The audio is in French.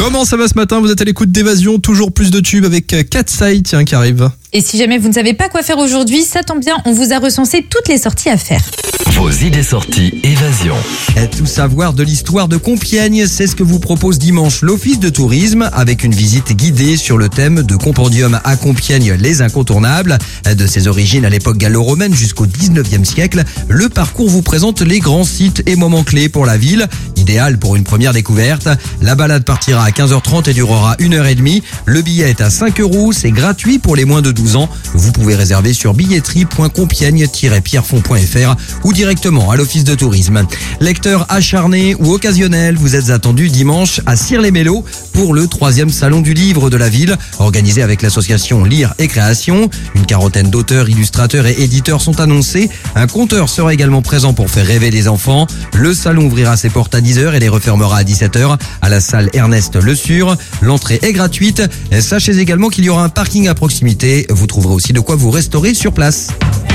Comment ça va ce matin? Vous êtes à l'écoute d'Évasion, toujours plus de tubes avec Katsai, tiens, qui arrive. Et si jamais vous ne savez pas quoi faire aujourd'hui, ça tombe bien, on vous a recensé toutes les sorties à faire. Vos idées sorties Évasion. Tout savoir de l'histoire de Compiègne, c'est ce que vous propose dimanche l'Office de tourisme avec une visite guidée sur le thème de Compendium à Compiègne, les incontournables. De ses origines à l'époque gallo-romaine jusqu'au 19e siècle, le parcours vous présente les grands sites et moments clés pour la ville. Idéal pour une première découverte. La balade partira à 15h30 et durera 1h30. Le billet est à 5 €, c'est gratuit pour les moins de 12 ans. Vous pouvez réserver sur billetterie.compiègne-pierrefonds.fr ou directement à l'Office de tourisme. Lecteur acharné ou occasionnel, vous êtes attendu dimanche à Cire-les-Mélos pour le 3e salon du livre de la ville, organisé avec l'association Lire et Création. Une quarantaine d'auteurs, illustrateurs et éditeurs sont annoncés. Un conteur sera également présent pour faire rêver les enfants. Le salon ouvrira ses portes à 10h et les refermera à 17h à la salle Ernest Le Sur. L'entrée est gratuite. Sachez également qu'il y aura un parking à proximité. Vous trouverez aussi de quoi vous restaurer sur place.